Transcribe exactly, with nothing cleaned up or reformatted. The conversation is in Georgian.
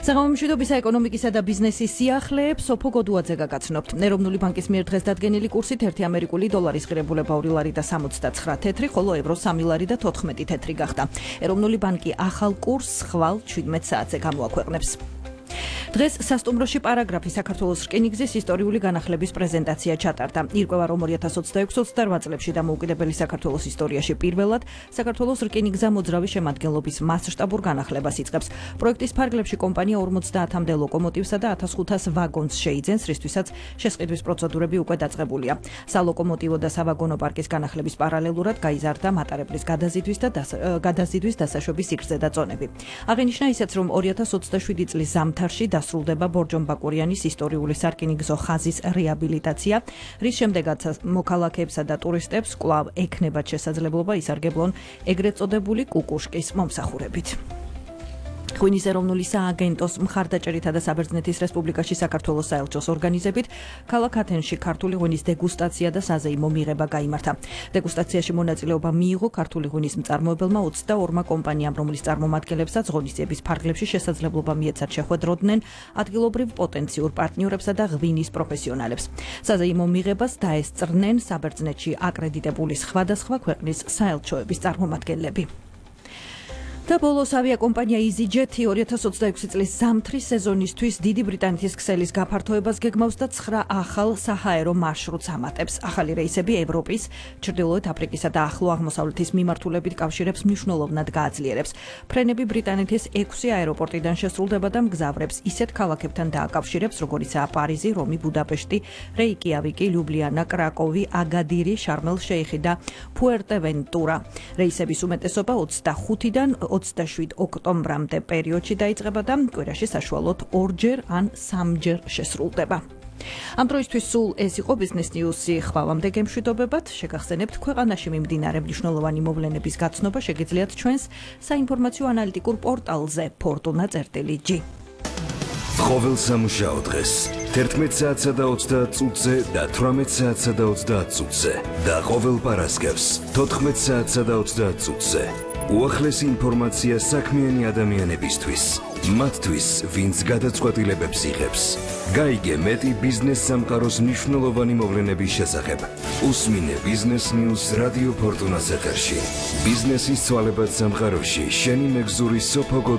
საღამომშვიდობისა ეკონომიკისა და ბიზნესის სიახლეებს სოფო გოდუაძე გაგაცნობთ. ეროვნული ბანკის მიერ დღეს დადგენილი კურსით ერთი ამერიკული დოლარის ღირებულება ორი ლარი და სამოცდაცხრა თეთრი, ხოლო ევრო სამი ლარი და თოთხმეტი თეთრი გახდა. ეროვნული ბანკი ახალ კურსს ხვალ ჩვიდმეტ საათზე გამოაქვეყნებს. დღეს სასტუმროში პარაგრაფი საქართველოს რკინიგზის ისტორიული განახლების პრეზენტაცია ჩატარდა. ირკვევა, რომ ორი ათას ოცდაექვსი ოცდაოთხ წლებში დამოუკიდებელი საქართველოს ისტორიაში პირველად საქართველოს რკინიგზა მოძრავი შემადგენლობის მასშტაბურ განახლებას იწყებს. პროექტის ფარგლებში კომპანია ორმოცდაათამდე ლოკომოტივსა და ათას ხუთას ვაგონს შეიძენს, რისთვისაც შესყიდვის პროცედურები უკვე დაწყებულია. სალოკომოტივო და სავაგონო პარკის განახლების პარალელურად გაიზარდა მატარებლის გადაზიდვის და გადაზიდვის დასაშვების სიგრძე და ზონები. აღინიშნა ისიც, რომ ორი ათას ოცდაშვიდი წლის ზამთარში დასრულდება ბორჯომ ბაკურიანის ისტორიული სარკინიგზო ხაზის რეაბილიტაცია, რის შემდეგაც მოქალაქეებსა და ტურისტებს კვლავ ექნებათ შესაძლებლობა ისარგებლონ ეგრეთ წოდებული კუკუშკის მომსახურებით. ღვინის ეროვნული სააგენტოს მხარდაჭერითა და საბერძნეთის რესპუბლიკაში საქართველოს საელჩოს ორგანიზებით ქალაქ ათენში ქართული ღვინის დეგუსტაცია და საზეიმო მიღება გაიმართა. დეგუსტაციაში მონაწილეობა მიიღო ქართული ღვინის მწარმოებელმა ოცდაორმა კომპანიამ, რომლის წარმომადგენლებსაც ღონისძიების ფარგლებში შესაძლებლობა მიეცათ შეხვედროდნენ ადგილობრივ პოტენციურ პარტნიორებსა და ღვინის პროფესიონალებს. საზეიმო მიღებას დაესწრნენ საბერძნეთში აკრედიტებული სხვადასხვა ქვეყნის საელჩოების წარმომადგენლები. და ბოლოს ავიაკომპანია EasyJet ორი ათას ოცდაექვსი წლის ზამთრის სეზონისთვის დიდი ბრიტანეთის ქსელის გაფართოებას გეგმავს და ცხრა ახალ საჰაერო მარშრუტს ამატებს. ახალი რეისები ევროპის, ჩრდილოეთ აფრიკისა და ახლო აღმოსავლეთის მიმართულებით კავშირებს მნიშვნელოვნად გააძლიერებს. ფრენები ბრიტანეთის ექვსი აეროპორტიდან შესრულდება და მგზავრებს ისეთ ქალაქებთან დააკავშირებს, როგორიცაა პარიზი, რომი, ბუდაპეშტი, რეიკიავიკი, ლიუბლიანა, კრაკოვი, აგადირი, შარმელ-შეიხი და ფუერტევენტურა. რეისების უმეტესობა ოცდახუთიდან ოცდაშვიდ ოქტომბრამდე პერიოდში დაიწყება და კვირაში საშუალოდ ორჯერ ან სამჯერ შესრულდება. ამ დროისთვის სულ ეს იყო ბიზნეს ნიუსი. ხვალამდე გემშვიდობებათ, შეგახსენებთ, ქვეყანაში მიმდინარე მნიშვნელოვანი მოვლენების გაცნობა შეგიძლიათ ჩვენს საინფორმაციო ანალიტიკურ პორტალზე ფორტუნა წერტილი ჯი. ყოველ სამუშაო დღეს თერთმეტ საათსა და ოცდაათ წუთზე და თვრამეტ საათსა და ოცდაათ წუთზე და ყოველ პარასკევს თოთხმეტ საათსა და ოცდაათ წუთზე. უახლესი ინფორმაცია საქმიანი ადამიანებისთვის, მათთვის, ვინც გადაწყვეტილებებს იღებს. გაიგე მეტი ბიზნეს სამყაროს მნიშვნელოვანი მოვლენების შესახებ. უსმინე ბიზნეს ნიუს რადიო ფორტუნას ეთერში. ბიზნესის ცვალებად სამყაროში შენი მეგზური სოფო